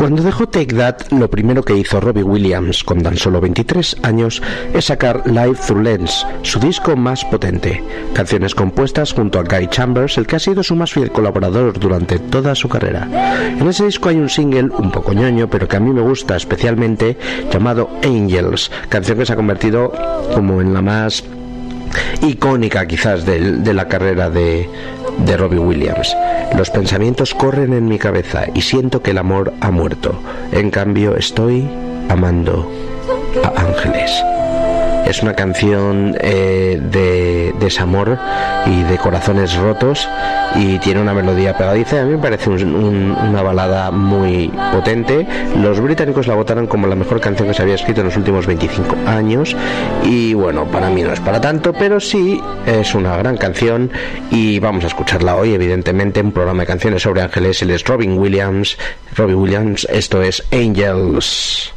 Cuando dejó Take That, lo primero que hizo Robbie Williams, con tan solo 23 años, es sacar Live Through Lens, su disco más potente. Canciones compuestas junto a Guy Chambers, el que ha sido su más fiel colaborador durante toda su carrera. En ese disco hay un single, un poco ñoño, pero que a mí me gusta especialmente, llamado Angels, canción que se ha convertido como en la más icónica quizás de la carrera de Robbie Williams. Los pensamientos corren en mi cabeza y siento que el amor ha muerto. En cambio estoy amando a ángeles. Es una canción de desamor y de corazones rotos, y tiene una melodía pegadiza. A mí me parece una balada muy potente. Los británicos la votaron como la mejor canción que se había escrito en los últimos 25 años, y bueno, para mí no es para tanto, pero sí es una gran canción y vamos a escucharla hoy, evidentemente, en un programa de canciones sobre ángeles. Él es Robbie Williams, esto es Angels.